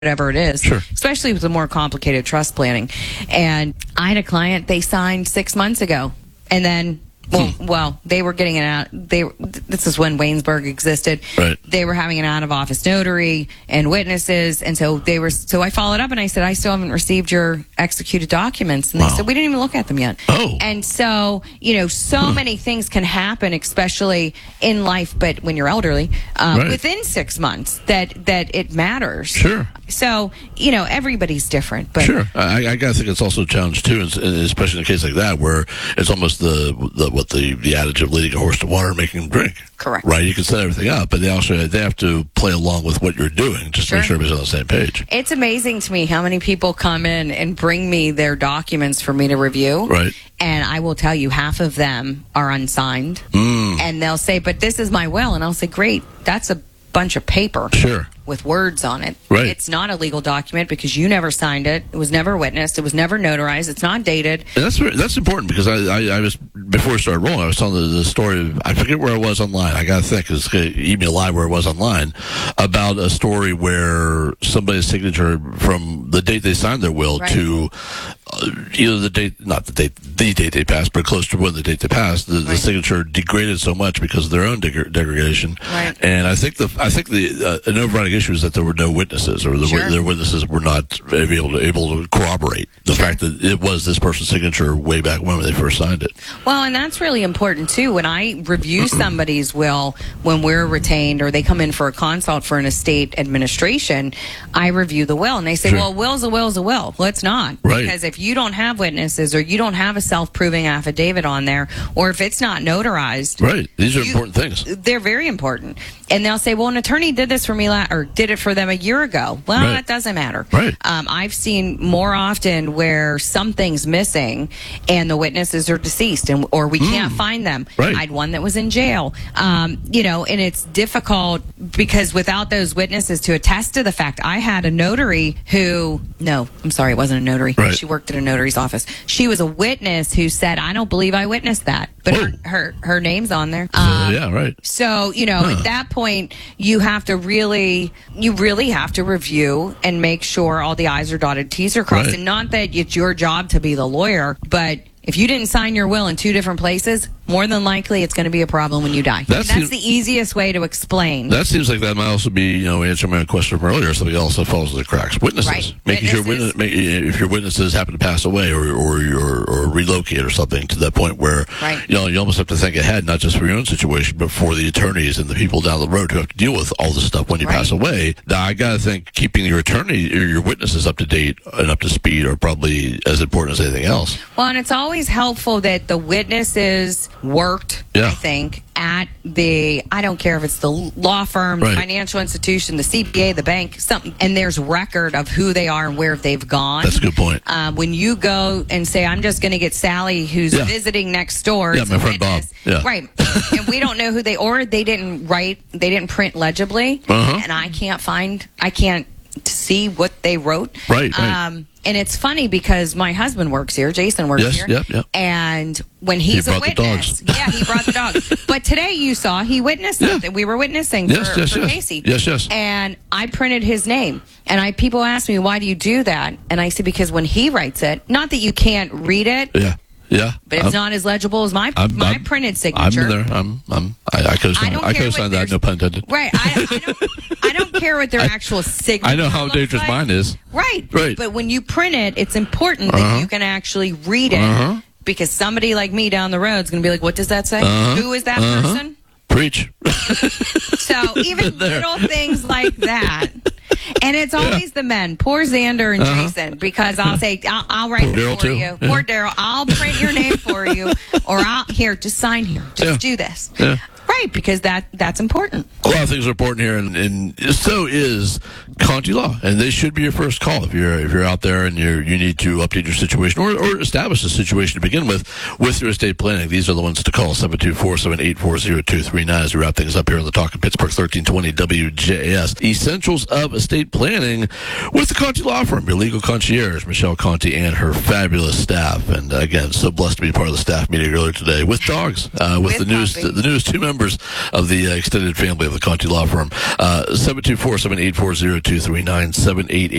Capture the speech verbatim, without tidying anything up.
whatever it is, Sure. especially with the more complicated trust planning. And I had a client, they signed six months ago, and then, well, Hmm. well they were getting it out. They This is when Waynesburg existed. Right. They were having an out-of-office notary and witnesses, and so they were. So I followed up and I said, I still haven't received your executed documents, and they Wow. said we didn't even look at them yet. Oh. And so you know, so Huh. many things can happen, especially in life, but when you're elderly, uh, Right. within six months, that that it matters. Sure. So, you know, everybody's different. But Sure, I, I gotta think it's also a challenge too, and- and especially in a case like that where it's almost the, the what the the adage of leading a horse to water and making him drink. Correct. Right, you can set everything up, but they also they have to play along with what you're doing just to make Sure. sure everybody's on the same page. It's amazing to me how many people come in and bring me their documents for me to review. Right. And I will tell you, half of them are unsigned. Mm. And they'll say, but this is my will. And I'll say, great, that's a bunch of paper Sure. with words on it. Right. It's not a legal document because you never signed it. It was never witnessed. It was never notarized. It's not dated. And that's very- that's important because I, I, I was before I started rolling, I was telling the, the story. Of, I forget where I was online. I got to think it's going to eat me alive where I was online about a story where somebody's signature from the date they signed their will Right. to uh, either the date, not the date, the date they passed, but close to when the date they passed, the, the Right. signature degraded so much because of their own deg- degradation. Right. And I think the I think the uh, an overriding issue is that there were no witnesses, or the, Sure. their witnesses were not able to able to corroborate the Sure. fact that it was this person's signature way back when they first signed it. Well, and that's really important too. When I review somebody's will, when we're retained or they come in for a consult for an estate administration, I review the will. And they say, Sure. well, will's a will's a will. Well, it's not. Right. Because if you don't have witnesses or you don't have a self-proving affidavit on there, or if it's not notarized, Right. These are You- important things. they're very important. And they'll say, well, an attorney did this for me la- or did it for them a year ago. Well, Right. that doesn't matter. Right. Um, I've seen more often where something's missing and the witnesses are deceased and or we can't find them. Right. I had one that was in jail. Um, you know, and it's difficult because without those witnesses to attest to the fact, I had a notary who, no, I'm sorry, it wasn't a notary. Right. She worked at a notary's office. She was a witness who said, I don't believe I witnessed that. But her, Whoa. her, her name's on there. So, Um, yeah, right. so, you know, Huh. at that point, you have to really, you really have to review and make sure all the I's are dotted, T's are crossed. Right. And not that it's your job to be the lawyer, but if you didn't sign your will in two different places, more than likely it's going to be a problem when you die. That's That's, the- the easiest way to explain. That seems like that might also be, you know, answering my question from earlier. Something else that falls through the cracks. Witnesses, Right. making sure Witnesses. witness, make, if your witnesses happen to pass away or or or, or relocate or something to that point where, Right. you know, you almost have to think ahead, not just for your own situation, but for the attorneys and the people down the road who have to deal with all this stuff when you Right. pass away. Now, I got to think keeping your attorney or your witnesses up to date and up to speed are probably as important as anything else. Well, and it's always helpful that the witnesses worked, Yeah. I think, at the, I don't care if it's the law firm, Right. the financial institution, the C P A, the bank, something, and there's record of who they are and where they've gone. That's a good point. Um, when you go and say, I'm just going to get Sally, who's Yeah. visiting next door. Yeah, as my a friend Bob. witness. Yeah. Right. And we don't know who they, or they didn't write, they didn't print legibly. Uh-huh. And I can't find, I can't see what they wrote. Right, right. Um, and it's funny because my husband works here, Jason works Yes, here. yep, yep. And when he's a brought the witness, dogs. yeah, he brought the dogs. But today you saw he witnessed Yeah. something. We were witnessing Yes, for, yes, for yes. Casey. Yes, yes. And I printed his name. And I people ask me, why do you do that? And I said, because when he writes it, not that you can't read it, Yeah. Yeah. but it's I'm- not as legible as my I'm- my I'm- printed I'm signature. there. I'm. I'm. I, I I co-sign. don't I care co-sign what that. there's- No pun intended. Right. I, I don't. I don't care what their I- actual signature. I know how looks dangerous like. mine is. Right. Right. But when you print it, it's important Uh-huh. that you can actually read it Uh-huh. because somebody like me down the road is going to be like, "What does that say? Uh-huh. Who is that Uh-huh. person?" Preach. So even There. little things like that. And it's always the men. Poor Xander and Uh-huh. Jason, because I'll say, I'll, I'll write Poor it Daryl, for too. you. Yeah. Poor Daryl, I'll print your name for you. Or I'll, here, just sign here. Just Yeah. do this. Yeah. Right, because that that's important. A lot of things are important here, and, and so is Conti Law, and they should be your first call if you're if you're out there and you you need to update your situation or, or establish a situation to begin with with your estate planning. These are the ones to call: seven two four, seven eight four, zero two three nine as we wrap things up here on the Talk in Pittsburgh thirteen twenty W J S. Essentials of estate planning with the Conti Law Firm, your legal concierge, Michelle Conti, and her fabulous staff. And uh, again, so blessed to be part of the staff meeting earlier today with dogs, uh, with, With the newest Poppy. the newest two members members of the uh, extended family of the Conti Law Firm. Uh, seven two four, seven eight four, zero two three nine, seven eight eight